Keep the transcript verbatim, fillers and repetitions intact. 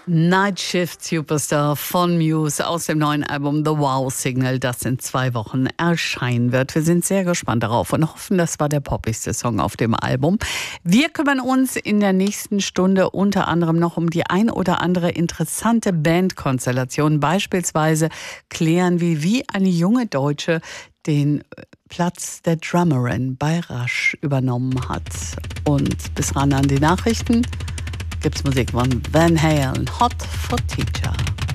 Night Shift Superstar von Muse aus dem neuen Album The Wow Signal, das in zwei Wochen erscheinen wird. Wir sind sehr gespannt darauf und hoffen, das war der poppigste Song auf dem Album. Wir kümmern uns in der nächsten Stunde unter anderem noch um die ein oder andere interessante Bandkonstellation. Beispielsweise klären wir, wie eine junge Deutsche den Platz der Drummerin bei Rush übernommen hat. Und bis ran an die Nachrichten gibt's Musik von Van Halen, Hot for Teacher.